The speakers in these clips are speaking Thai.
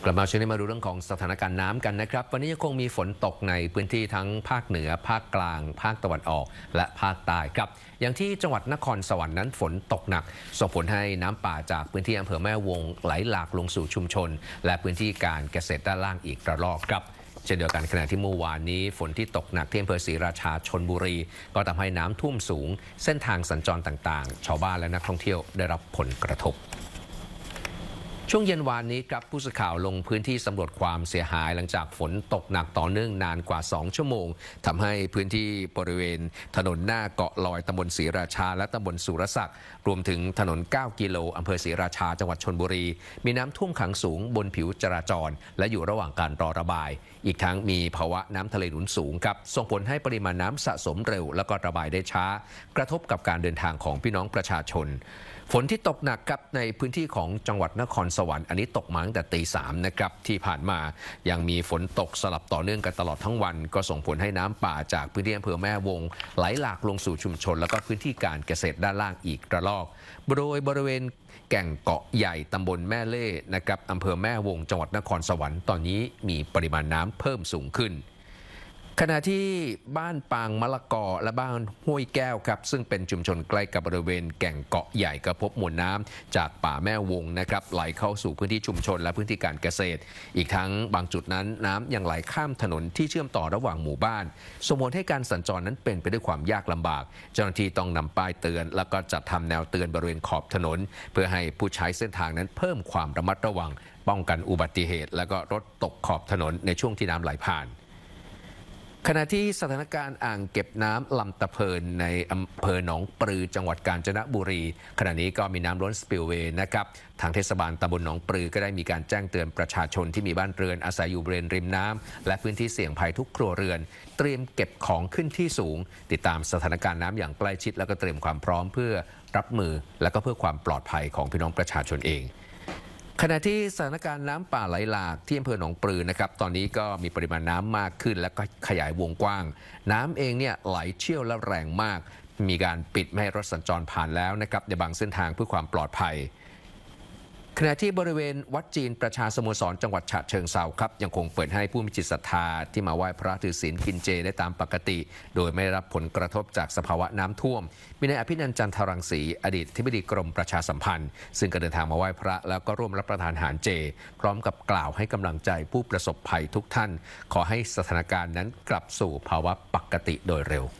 กลับมาช่วงนี้มาดูเรื่องของสถานการณ์น้ำกันนะครับวันนี้ยังคงมีฝนตกในพื้นที่ทั้งภาคเหนือภาคกลางภาคตะวันออกและภาคใต้ครับอย่างที่จังหวัดนครสวรรค์นั้นฝนตกหนักส่งผลให้น้ำป่าจากพื้นที่อำเภอแม่วงไหลหลากลงสู่ชุมชนและพื้นที่การเกษตรด้านล่างอีกระลอกครับเช่นเดียวกันขณะที่เมื่อวานนี้ฝนที่ตกหนักที่อำเภอศรีราชาชลบุรีก็ทำให้น้ำท่วมสูงเส้นทางสัญจรต่างๆชาวบ้านและนักท่องเที่ยวได้รับผลกระทบช่วงเย็นวานนี้ครับผู้สื่อข่าวลงพื้นที่สำรวจความเสียหายหลังจากฝนตกหนักต่อเนื่องนานกว่า2ชั่วโมงทำให้พื้นที่บริเวณถนนหน้าเกาะลอยตำบลศรีราชาและตำบลสุรศักดิ์รวมถึงถนน9กิโลอำเภอศรีราชาจังหวัดชลบุรีมีน้ำท่วมขังสูงบนผิวจราจรและอยู่ระหว่างการรอระบายอีกทั้งมีภาวะน้ำทะเลหนุนสูงครับส่งผลให้ปริมาณน้ำสะสมเร็วแล้วก็ระบายได้ช้ากระทบกับการเดินทางของพี่น้องประชาชนฝนที่ตกหนักครับในพื้นที่ของจังหวัดนครสวรรค์อันนี้ตกมาตั้งแต่ตี3นะครับที่ผ่านมายังมีฝนตกสลับต่อเนื่องกันตลอดทั้งวันก็ส่งผลให้น้ำป่าจากพื้นที่อำเภอแม่วงไหลหลากลงสู่ชุมชนแล้วก็พื้นที่การเกษตรด้านล่างอีกระลอกโดยบริเวณแก่งเกาะใหญ่ตำบลแม่เล่นะครับอำเภอแม่วงจังหวัดนครสวรรค์ตอนนี้มีปริมาณน้ำเพิ่มสูงขึ้นขณะที่บ้านปางมะละกอและบ้านห้วยแก้วครับซึ่งเป็นชุมชนใกล้กับบริเวณแก่งเกาะใหญ่ก็พบมวลน้ำจากป่าแม่วงนะครับไหลเข้าสู่พื้นที่ชุมชนและพื้นที่การเกษตรอีกทั้งบางจุดนั้นน้ำยังไหลข้ามถนนที่เชื่อมต่อระหว่างหมู่บ้านส่งผลให้การสัญจรนั้นเป็นไปด้วยความยากลำบากเจ้าหน้าที่ต้องนำป้ายเตือนแล้วก็จัดทำแนวเตือนบริเวณขอบถนนเพื่อให้ผู้ใช้เส้นทางนั้นเพิ่มความระมัดระวังป้องกันอุบัติเหตุและก็รถตกขอบถนนในช่วงที่น้ำไหลผ่านขณะที่สถานการณ์อ่างเก็บน้ำลำตะเพินในอำเภอหนองปลือจังหวัดกาญจนบุรีขณะนี้ก็มีน้ำล้นสปิลเวย์นะครับทางเทศบาลตำบลหนองปลือก็ได้มีการแจ้งเตือนประชาชนที่มีบ้านเรือนอาศัยอยู่บริเวณริมน้ำและพื้นที่เสี่ยงภัยทุกครัวเรือนเตรียมเก็บของขึ้นที่สูงติดตามสถานการณ์น้ำอย่างใกล้ชิดแล้วก็เตรียมความพร้อมเพื่อรับมือและก็เพื่อความปลอดภัยของพี่น้องประชาชนเองขณะที่สถานการณ์น้ำป่าไหลหลากที่อำเภอหนองปลือนะครับตอนนี้ก็มีปริมาณน้ำมากขึ้นและก็ขยายวงกว้างน้ำเองเนี่ยไหลเชี่ยวและแรงมากมีการปิดไม่ให้รถสัญจรผ่านแล้วนะครับในบางเส้นทางเพื่อความปลอดภัยขณะที่บริเวณวัดจีนประชาสโมสรจังหวัดฉะเชิงเทราครับยังคงเปิดให้ผู้มีจิตศรัทธาที่มาไหว้พระถือศีลกินเจได้ตามปกติโดยไม่ได้รับผลกระทบจากสภาวะน้ำท่วมมีนายอภินันท์จันทรังสีอดีตอธิบดีกรมประชาสัมพันธ์ซึ่งก็เดินทางมาไหว้พระแล้วก็ร่วมรับประทานอาหารเจพร้อมกับกล่าวให้กำลังใจผู้ประสบภัยทุกท่านขอให้สถานการณ์นั้นกลับสู่ภาวะปกติโดยเร็ว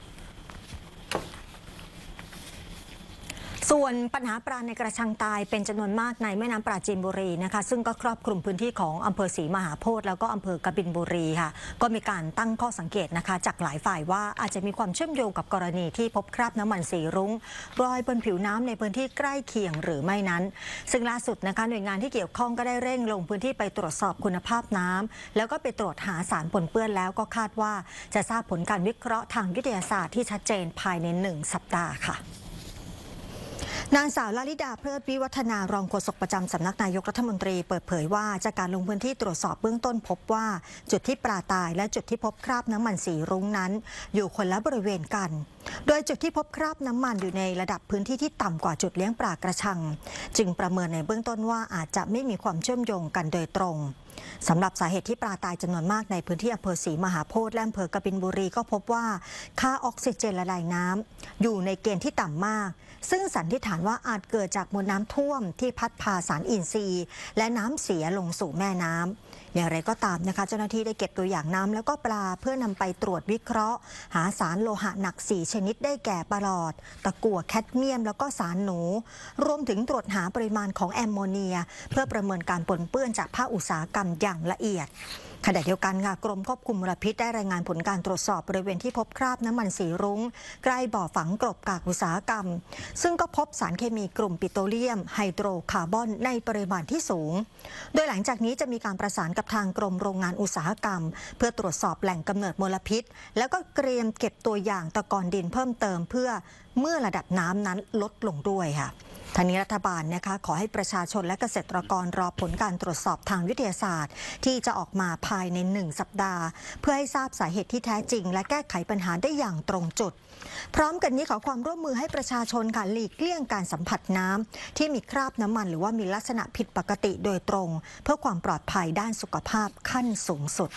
ส่วนปัญหาปลาในกระชังตายเป็นจำนวนมากในแม่น้ำปราจีนบุรีนะคะซึ่งก็ครอบคลุมพื้นที่ของอำเภอศรีมหาโพธิ์แล้วก็อำเภอกบินบุรีค่ะก็มีการตั้งข้อสังเกตนะคะจากหลายฝ่ายว่าอาจจะมีความเชื่อมโยงกับกรณีที่พบคราบน้ำมันสีรุ้งลอยบนผิวน้ำในพื้นที่ใกล้เคียงหรือไม่นั้นซึ่งล่าสุดนะคะหน่วยงานที่เกี่ยวข้องก็ได้เร่งลงพื้นที่ไปตรวจสอบคุณภาพน้ำแล้วก็ไปตรวจหาสารปนเปื้อนแล้วก็คาดว่าจะทราบผลการวิเคราะห์ทางวิทยาศาสตร์ที่ชัดเจนภายใน1 สัปดาห์ค่ะนางสาวลลิดาเพลิดวิวัฒนารองโฆษกประจำสำนักนายกรัฐมนตรีเปิดเผยว่าจากการลงพื้นที่ตรวจสอบเบื้องต้นพบว่าจุดที่ปลาตายและจุดที่พบคราบน้ำมันสีรุ้งนั้นอยู่คนละบริเวณกันโดยจุดที่พบคราบน้ำมันอยู่ในระดับพื้นที่ที่ต่ำกว่าจุดเลี้ยงปลากระชังจึงประเมินในเบื้องต้นว่าอาจจะไม่มีความเชื่อมโยงกันโดยตรงสำหรับสาเหตุที่ปลาตายจำนวนมากในพื้นที่อำเภอศรีมหาโพธิ์และอำเภอกบินบุรีก็พบว่าค่าออกซิเจนละลายน้ำอยู่ในเกณฑ์ที่ต่ำมากซึ่งสันนิษฐานว่าอาจเกิดจากมวลน้ำท่วมที่พัดพาสารอินทรีย์และน้ำเสียลงสู่แม่น้ำอย่างไรก็ตามนะคะเจ้าหน้าที่ได้เก็บตัวอย่างน้ำแล้วก็ปลาเพื่อนำไปตรวจวิเคราะห์หาสารโลหะหนัก4ชนิดได้แก่ปลอดตะกั่วแคดเมียมแล้วก็สารหนูรวมถึงตรวจหาปริมาณของแอมโมเนียเพื่อประเมินการปนเปื้อนจากภาคอุตสาหกรรมอย่างละเอียดขณะเดียวกันค่ะกรมควบคุมมลพิษได้รายงานผลการตรวจสอบบริเวณที่พบคราบน้ำมันสีรุ้งใกล้บ่อฝังกลบกากอุตสาหกรรมซึ่งก็พบสารเคมีกลุ่มปิโตรเลียมไฮโดรคาร์บอนในปริมาณที่สูงโดยหลังจากนี้จะมีการประสานกับทางกรมโรงงานอุตสาหกรรมเพื่อตรวจสอบแหล่งกำเนิดมลพิษแล้วก็เตรียมเก็บตัวอย่างตะกอนดินเพิ่มเติมเพื่อเมื่อระดับน้ำนั้นลดลงด้วยค่ะทางนี้รัฐบาลนะคะขอให้ประชาชนและเกษตรกรรอผลการตรวจสอบทางวิทยาศาสตร์ที่จะออกมาภายใน1 สัปดาห์เพื่อให้ทราบสาเหตุที่แท้จริงและแก้ไขปัญหาได้อย่างตรงจุดพร้อมกันนี้ขอความร่วมมือให้ประชาชนค่ะหลีกเลี่ยงการสัมผัสน้ำที่มีคราบน้ำมันหรือว่ามีลักษณะผิดปกติโดยตรงเพื่อความปลอดภัยด้านสุขภาพขั้นสูงสุด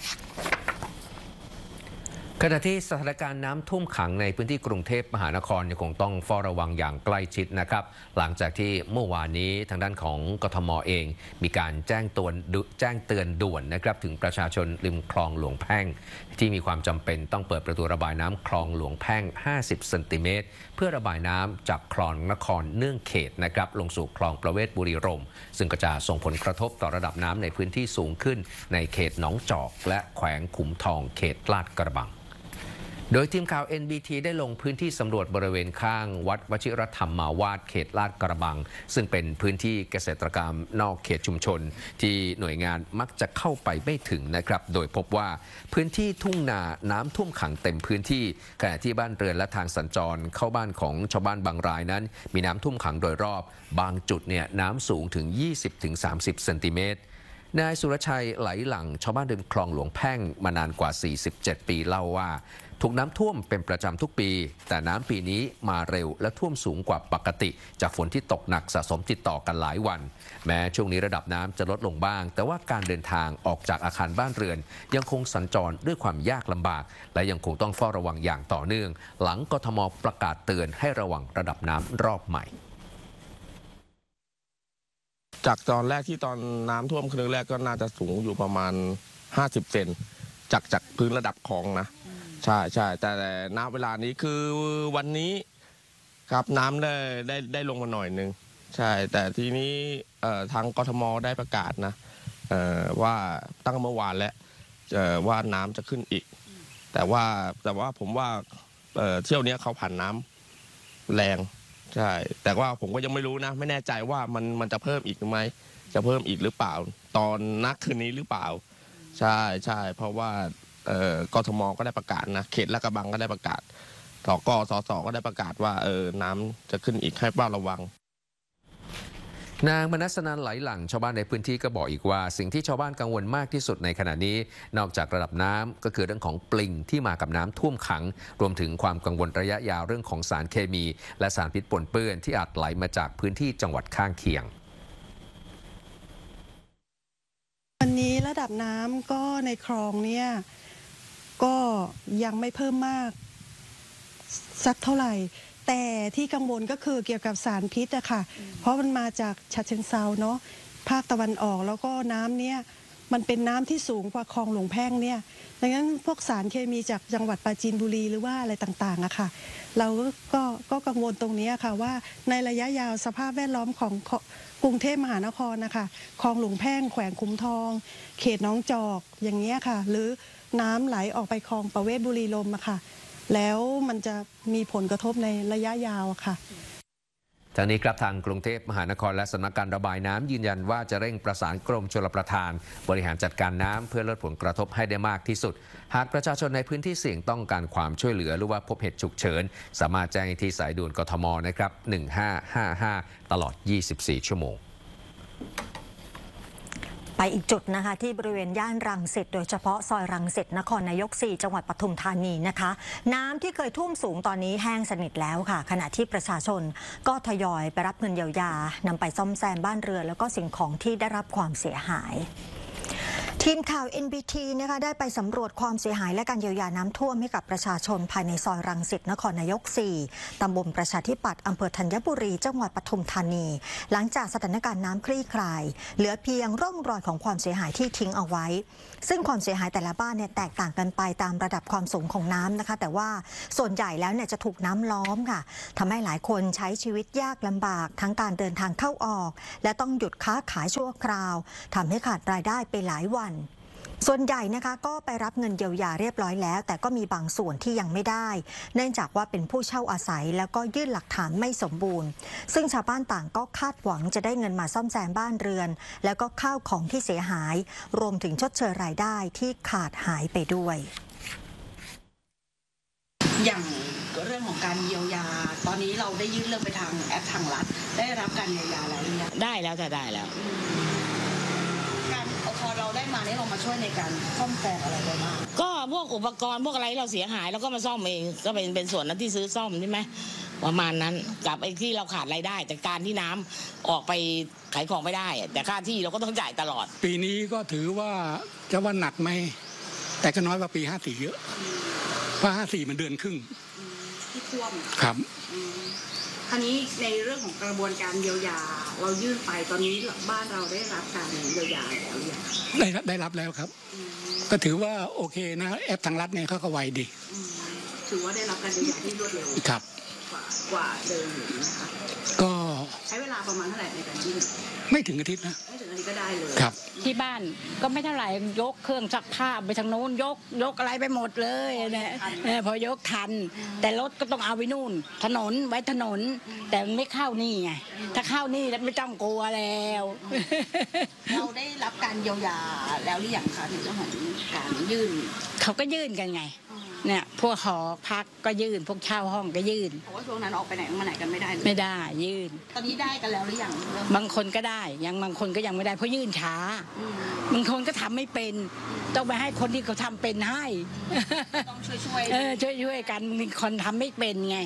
ขณะที่สถานการณ์น้ำท่วมขังในพื้นที่กรุงเทพมหานครยังคงต้องเฝ้าระวังอย่างใกล้ชิดนะครับหลังจากที่เมื่อวานนี้ทางด้านของกทมเองมีการแจ้งเตือนด่วนนะครับถึงประชาชนริมคลองหลวงแพ่งที่มีความจำเป็นต้องเปิดประตูระบายน้ำคลองหลวงแพ่ง50 เซนติเมตรเพื่อระบายน้ำจากคลองนครเนื่องเขตนะครับลงสู่คลองประเวศบุรีรมย์ซึ่งก็จะส่งผลกระทบต่อระดับน้ำในพื้นที่สูงขึ้นในเขตหนองจอกและแขวงขุมทองเขตลาดกระบังโดยทีมข่าว NBT ได้ลงพื้นที่สำรวจบริเวณข้างวัดวชิรธรรมาวาสเขตลาดกระบังซึ่งเป็นพื้นที่เกษตรกรรมนอกเขตชุมชนที่หน่วยงานมักจะเข้าไปไม่ถึงนะครับโดยพบว่าพื้นที่ทุ่งนาน้ำท่วมขังเต็มพื้นที่ขณะที่บ้านเรือนและทางสัญจรเข้าบ้านของชาวบ้านบางรายนั้นมีน้ำท่วมขังโดยรอบบางจุดเนี่ยน้ำสูงถึง 20-30 เซนติเมตรนายสุรชัยไหลหลังชาวบ้านริมคลองหลวงแพ่งมานานกว่า47 ปีเล่าว่าถูกน้ำท่วมเป็นประจำทุกปีแต่น้ำปีนี้มาเร็วและท่วมสูงกว่าปกติจากฝนที่ตกหนักสะสมติดต่อกันหลายวันแม้ช่วงนี้ระดับน้ำจะลดลงบ้างแต่ว่าการเดินทางออกจากอาคารบ้านเรือนยังคงสัญจรด้วยความยากลำบากและยังคงต้องเฝ้าระวังอย่างต่อเนื่องหลังกทมประกาศเตือนให้ระวังระดับน้ำรอบใหม่จากตอนแรกที่ตอนน้ำท่วมครั้งแรกก็น่าจะสูงอยู่ประมาณ50 เซนจากพื้นระดับคลองนะใช่แต่ณเวลานี้คือวันนี้ครับน้ำได้ลงมาหน่อยนึงใช่แต่ทีนี้ทางกทมได้ประกาศนะว่าตั้งเมื่อวานแล้วว่าน้ำจะขึ้นอีกแต่ว่าผมว่าเที่ยวนี้เขาผ่านน้ำแรงใช่แต่ว่าผมก็ยังไม่รู้นะไม่แน่ใจว่ามันจะเพิ่มอีกไหมจะเพิ่มอีกหรือเปล่าตอนนักคืนนี้หรือเปล่าใช่เพราะว่ากทมก็ได้ประกาศนะเขตลาดกระบังก็ได้ประกาศสสก็ได้ประกาศว่าน้ำจะขึ้นอีกให้เฝ้าระวังนางมนัสนันไหลหลังชาวบ้านในพื้นที่ก็บอกอีกว่าสิ่งที่ชาวบ้านกังวลมากที่สุดในขณะนี้นอกจากระดับน้ำก็คือเรื่องของปลิงที่มากับน้ำท่วมขังรวมถึงความกังวลระยะยาวเรื่องของสารเคมีและสารพิษปนเปื้อนที่อาจไหลมาจากพื้นที่จังหวัดข้างเคียงวันนี้ระดับน้ำก็ในคลองเนี่ยก็ยังไม่เพิ่มมากสักเท่าไหร่แต่ที่กังวลก็คือเกี่ยวกับสารพิษอะค่ะเพราะมันมาจากฉะเชิงเทราเนาะภาคตะวันออกแล้วก็น้ำเนี่ยมันเป็นน้ำที่สูงกว่าคลองหลวงแพ่งเนี่ยดังนั้นพวกสารเคมีจากจังหวัดปราจีนบุรีหรือว่าอะไรต่างๆอะค่ะเราก็กังวลตรงนี้ค่ะว่าในระยะยาวสภาพแวดล้อมของกรุงเทพมหานครนะคะคลองหลวงแพ่งแขวงขุมทองเขตหนองจอกอย่างเงี้ยค่ะหรือน้ำไหลออกไปคลองประเวศบุรีรมย์อะค่ะแล้วมันจะมีผลกระทบในระยะยาวค่ะทางนี้ครับทางกรุงเทพมหานครและสำนักการระบายน้ำยืนยันว่าจะเร่งประสานกรมชลประทานบริหารจัดการน้ำเพื่อลดผลกระทบให้ได้มากที่สุดหากประชาชนในพื้นที่เสี่ยงต้องการความช่วยเหลือหรือว่าพบเหตุฉุกเฉินสามารถแจ้งที่สายด่วนกทมนะครับ1555ตลอด24 ชั่วโมงไปอีกจุดนะคะที่บริเวณย่านรังสิตโดยเฉพาะซอยรังสิตนครนายก 4 จังหวัดปทุมธานีนะคะน้ำที่เคยท่วมสูงตอนนี้แห้งสนิทแล้วค่ะขณะที่ประชาชนก็ทยอยไปรับเงินเยียวยานำไปซ่อมแซมบ้านเรือนแล้วก็สิ่งของที่ได้รับความเสียหายทีมข่าว NBT นะคะได้ไปสำรวจความเสียหายและการเยียวยาน้ำท่วมให้กับประชาชนภายในซอยรังสิตนครนายก 4 ตำบลประชาธิปัตย์อำเภอธัญบุรีจังหวัดปทุมธานีหลังจากสถานการณ์น้ำคลี่คลายเหลือเพียงร่องรอยของความเสียหายที่ทิ้งเอาไว้ซึ่งความเสียหายแต่ละบ้านเนี่ยแตกต่างกันไปตามระดับความสูงของน้ำนะคะแต่ว่าส่วนใหญ่แล้วเนี่ยจะถูกน้ำล้อมค่ะทำให้หลายคนใช้ชีวิตยากลำบากทั้งการเดินทางเข้าออกและต้องหยุดค้าขายชั่วคราวทำให้ขาดรายได้ไปหลายวันส่วนใหญ่นะคะก็ไปรับเงินเยียวยาเรียบร้อยแล้วแต่ก็มีบางส่วนที่ยังไม่ได้เนื่องจากว่าเป็นผู้เช่าอาศัยแล้วก็ยื่นหลักฐานไม่สมบูรณ์ซึ่งชาวบ้านต่างก็คาดหวังจะได้เงินมาซ่อมแซมบ้านเรือนแล้วก็ข้าวของที่เสียหายรวมถึงชดเชยรายได้ที่ขาดหายไปด้วยอย่างเรื่องของการเยียวยาตอนนี้เราได้ยื่นเรื่องไปทางแอปทางรัฐได้รับการเยียวยาแล้วหรือยังได้แล้วแต่ได้แล้วการพอเราได้มาเนี่ยเรามาช่วยในการซ่อมแซมอะไรได้บ้างก็พวกอุปกรณ์พวกอะไรเราเสียหายเราก็มาซ่อมเองก็เป็นส่วนนั้นที่ซื้อซ่อมใช่ไหมประมาณนั้นกับไอ้ที่เราขาดรายได้จากการที่น้ำออกไปขายของไม่ได้แต่ค่าที่เราก็ต้องจ่ายตลอดปีนี้ก็ถือว่าจะว่าหนักไหมแต่ก็น้อยกว่าปี54เยอะเพราะ54มันเดือนครึ่งที่ท่วมครับคราวนี้ในเรื่องของกระบวนการเยียวยาเรายื่นไปตอนนี้บ้านเราได้รับการเยียวยาแล้วหรือยังได้รับแล้วครับ ก็ถือว่าโอเคนะแอปทางรัฐเนี่ยเขาก็ไวดีถือว่าได้รับการเยียวยาที่รวดเร็วครับกว่าเดิมอยู่นะคะก็ใช้เวลาประมาณเท่าไหร่ในการยื่นไม่ถึงอาทิตย์นะไม่ถึงอาทิตย์ก็ได้เลยครับที่บ้านก็ไม่เท่าไหร่ยกเครื่องซักผ้าไปทางโน้นยกอะไรไปหมดเลยนะพอยกทัน แต่รถก็ต้องเอาไว้นู่น ถนนไว้ถนน แต่มันไม่เข้านี่ไงถ้าเข้านี่แล้วไม่ต้องกลัวแล้วเราได้รับการเยียวยาแล้วหรือยังคะในเรื่องของการยื่นเขาก็ยื่นกันไงเนี่ยพวกหอพักก็ยื่นพวกเช่าห้องก็ยื่นเพราะว่าช่วงนั้นออกไปไหนมาไหนกันไม่ได้เลยไม่ได้ยื่นตอนนี้ได้กันแล้วหรือยังเรื่องบางคนก็ได้ยังบางคนก็ยังไม่ได้เพราะยื่นช้าบางคนก็ทำไม่เป็นต้องไปให้คนที่เขาทำเป็นให้ต้องช่วยช่วยกันมีคนทำไม่เป็นไง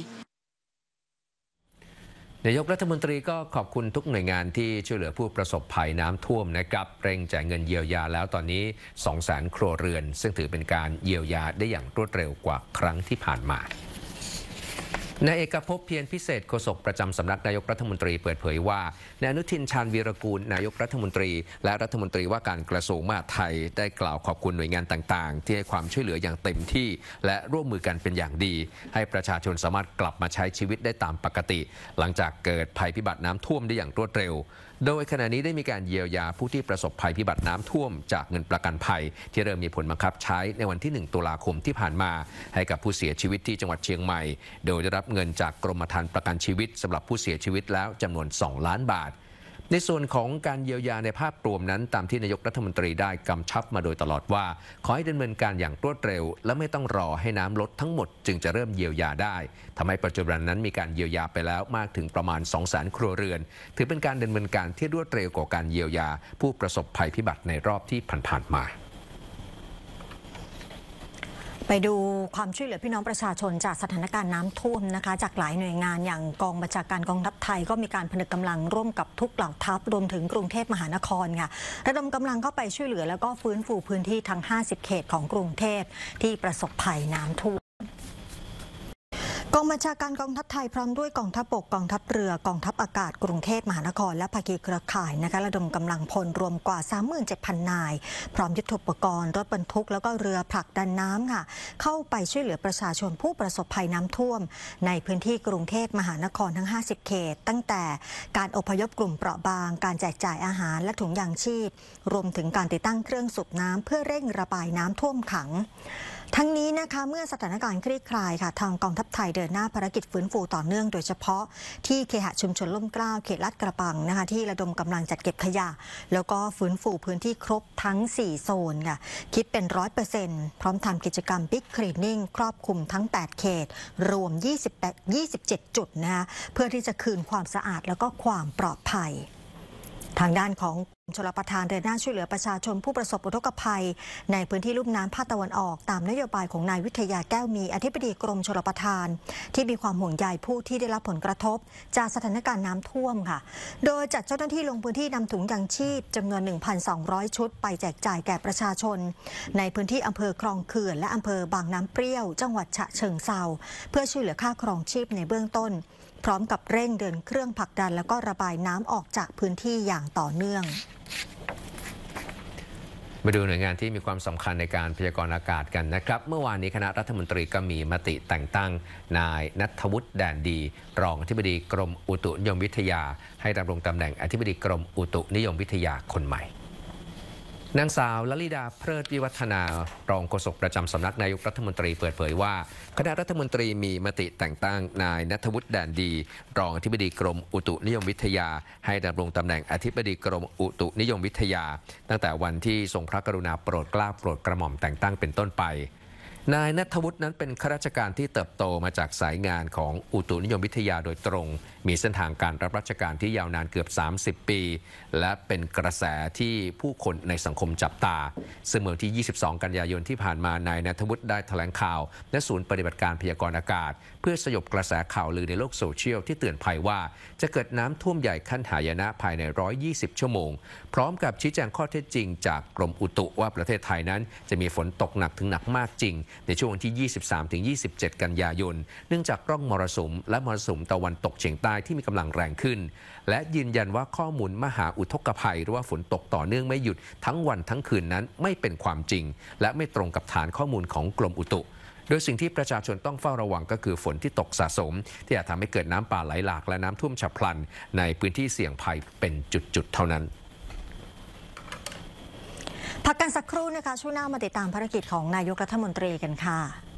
นายกรัฐมนตรีก็ขอบคุณทุกหน่วยงานที่ช่วยเหลือผู้ประสบภัยน้ำท่วมนะครับเร่งจ่ายเงินเยียวยาแล้วตอนนี้ 200,000 ครัวเรือน ซึ่งถือเป็นการเยียวยาได้อย่างรวดเร็วกว่าครั้งที่ผ่านมานายเอกภพเพียรพิเศษโฆษกประจำสำนักนายกรัฐมนตรีเปิดเผยว่านายอนุทินชาญวีรกูลนายกรัฐมนตรีและรัฐมนตรีว่าการกระทรวงมหาดไทยได้กล่าวขอบคุณหน่วยงานต่างๆที่ให้ความช่วยเหลืออย่างเต็มที่และร่วมมือกันเป็นอย่างดีให้ประชาชนสามารถกลับมาใช้ชีวิตได้ตามปกติหลังจากเกิดภัยพิบัติน้ำท่วมได้อย่างรวดเร็วโดยขณะนี้ได้มีการเยียวยาผู้ที่ประสบภัยพิบัติน้ำท่วมจากเงินประกันภัยที่เริ่มมีผลบังคับใช้ในวันที่ 1 ตุลาคมที่ผ่านมาให้กับผู้เสียชีวิตที่จังหวัดเชียงใหม่โดยได้รับเงินจากกรมธรรม์ประกันชีวิตสำหรับผู้เสียชีวิตแล้วจำนวน 2 ล้านบาทในส่วนของการเยียวยาในภาพรวมนั้นตามที่นายกรัฐมนตรีได้กำชับมาโดยตลอดว่าขอให้ดำเนินการอย่างรวดเร็วและไม่ต้องรอให้น้ำลดทั้งหมดจึงจะเริ่มเยียวยาได้ทำให้ปัจจุบันนั้นมีการเยียวยาไปแล้วมากถึงประมาณ 200,000 ครัวเรือนถือเป็นการดำเนินการที่รวดเร็วกว่าการเยียวยาผู้ประสบภัยพิบัติในรอบที่ผ่านๆมาไปดูความช่วยเหลือพี่น้องประชาชนจากสถานการณ์น้ำท่วมนะคะจากหลายหน่วยงานอย่างกองบัญชาการกองทัพไทยก็มีการผนึกกำลังร่วมกับทุกเหล่าทัพรวมถึงกรุงเทพมหานครค่ะระดมกำลังเข้าไปช่วยเหลือแล้วก็ฟื้นฟูพื้นที่ทั้ง 50 เขตของกรุงเทพที่ประสบภัยน้ำท่วมกองบัญชาการกองทัพไทยพร้อมด้วยกองทัพบกกองทัพเรือกองทัพอากาศกรุงเทพมหานครและภาคีเครือข่ายนะคะระดมกำลังพลรวมกว่า 37,000 นายพร้อมยุทโธปกรณ์รถบรรทุกแล้วก็เรือผลักดันน้ำค่ะเข้าไปช่วยเหลือประชาชนผู้ประสบภัยน้ำท่วมในพื้นที่กรุงเทพมหานครทั้ง 50 เขตตั้งแต่การอพยพกลุ่มเปราะบางการแจกจ่ายอาหารและถุงยางชีพรวมถึงการติดตั้งเครื่องสูบน้ำเพื่อเร่งระบายน้ำท่วมขังทั้งนี้นะคะเมื่อสถานการณ์คลี่คลายค่ะทางกองทัพไทยเดินหน้าภารกิจฟื้นฟูต่อเนื่องโดยเฉพาะที่เคหะชุมชนล่มเกล้าเขตลาดกระบังนะคะที่ระดมกำลังจัดเก็บขยะแล้วก็ฟื้นฟูพื้นที่ครบทั้ง4โซนค่ะคิดเป็น 100% พร้อมทำกิจกรรม Big Cleaning ครอบคลุมทั้ง8เขตรวม27 จุดนะคะเพื่อที่จะคืนความสะอาดแล้วก็ความปลอดภัยทางด้านของชลประทานเดินหน้าช่วยเหลือประชาชนผู้ประสบอุทกภัยในพื้นที่ลุ่มน้ำภาคตะวันออกตามนโยบายของนายวิทยาแก้วมีอธิบดีกรมชลประทานที่มีความห่วงใยผู้ที่ได้รับผลกระทบจากสถานการณ์น้ำท่วมค่ะโดยจัดเจ้าหน้าที่ลงพื้นที่นำถุงยางชีพจำนวน 1,200 ชุดไปแจกจ่ายแก่ประชาชนในพื้นที่อำเภอคลองเขื่อนและอำเภอบางน้ำเปรี้ยวจังหวัดฉะเชิงเทราเพื่อช่วยเหลือค่าครองชีพในเบื้องต้นพร้อมกับเร่งเดินเครื่องผลักดันแล้วก็ระบายน้ำออกจากพื้นที่อย่างต่อเนื่องมาดูหน่วยงานที่มีความสำคัญในการพยากรณ์อากาศกันนะครับเมื่อวานนี้คณะรัฐมนตรีก็มีมติแต่งตั้งนายณัฐวุฒิแดนดีรองอธิบดีกรมอุตุนิยมวิทยาให้ดำรงตำแหน่งอธิบดีกรมอุตุนิยมวิทยาคนใหม่นางสาวลลิดาเพลิดวิวัฒนารองโฆษกประจำสำนักนายกรัฐมนตรีเปิดเผยว่าคณะรัฐมนตรีมีมติแต่งตั้งนายณัฐวุฒิแดนดีรองอธิบดีกรมอุตุนิยมวิทยาให้ดำรงตำแหน่งอธิบดีกรมอุตุนิยมวิทยาตั้งแต่วันที่ทรงพระกรุณาโปรดเกล้าโปรดกระหม่อมแต่งตั้งเป็นต้นไปนายณัฐวุฒินั้นเป็นข้าราชการที่เติบโตมาจากสายงานของอุตุนิยมวิทยาโดยตรงมีเส้นทางการรับราชการที่ยาวนานเกือบ30 ปีและเป็นกระแสที่ผู้คนในสังคมจับตาซึ่งเมื่อวันที่ 22 กันยายนที่ผ่านมานายณัฐวุฒิได้แถลงข่าวณศูนย์ปฏิบัติการพยากรณ์อากาศเพื่อสยบกระแสข่าวลือในโลกโซเชียลที่เตือนภัยว่าจะเกิดน้ำท่วมใหญ่ขั้นหายนะภายใน120 ชั่วโมงพร้อมกับชี้แจงข้อเท็จจริงจากกรมอุตุว่าประเทศไทยนั้นจะมีฝนตกหนักถึงหนักมากจริงในช่วงวันที่ 23-27 กันยายนเนื่องจากร่องมรสุมและมรสุมตะวันตกเฉียงใต้ที่มีกำลังแรงขึ้นและยืนยันว่าข้อมูลมหาอุทกภัยหรือว่าฝนตกต่อเนื่องไม่หยุดทั้งวันทั้งคืนนั้นไม่เป็นความจริงและไม่ตรงกับฐานข้อมูลของกรมอุตุโดยสิ่งที่ประชาชนต้องเฝ้าระวังก็คือฝนที่ตกสะสมที่อาจทำให้เกิดน้ำป่าไหลหลากและน้ำท่วมฉับพลันในพื้นที่เสี่ยงภัยเป็นจุดๆเท่านั้นพักกันสักครู่นะคะช่วงหน้ามาติดตามภารกิจของนายกรัฐมนตรีกันค่ะ